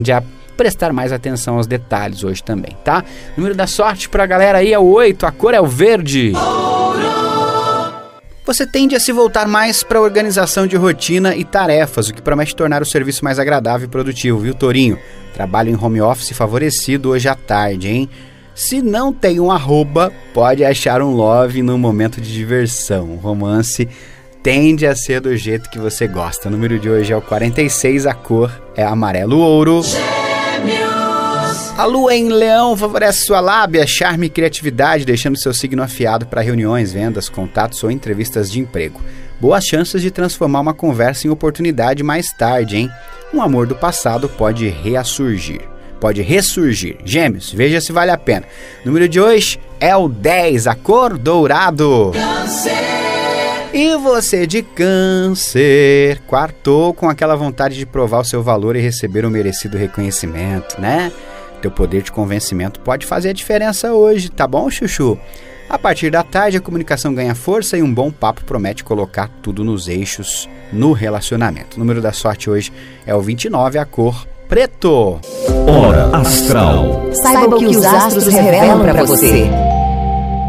a prestar mais atenção aos detalhes hoje também, tá? O número da sorte pra galera aí é o 8, a cor é o verde. Você tende a se voltar mais para a organização de rotina e tarefas, o que promete tornar o serviço mais agradável e produtivo, viu, Tourinho? Trabalho em home office favorecido hoje à tarde, hein? Se não tem um arroba, pode achar um love num momento de diversão. O romance tende a ser do jeito que você gosta. O número de hoje é o 46, a cor é amarelo ouro. A lua em leão favorece sua lábia, charme e criatividade, deixando seu signo afiado para reuniões, vendas, contatos ou entrevistas de emprego. Boas chances de transformar uma conversa em oportunidade mais tarde, hein? Um amor do passado pode ressurgir. Gêmeos, veja se vale a pena. O número de hoje é o 10, a cor dourado. E você de Câncer, quartou com aquela vontade de provar o seu valor e receber o merecido reconhecimento, né? Teu poder de convencimento pode fazer a diferença hoje, tá bom, chuchu? A partir da tarde, a comunicação ganha força e um bom papo promete colocar tudo nos eixos no relacionamento. O número da sorte hoje é o 29, a cor preto. Hora Astral. Saiba o que os astros revelam para você.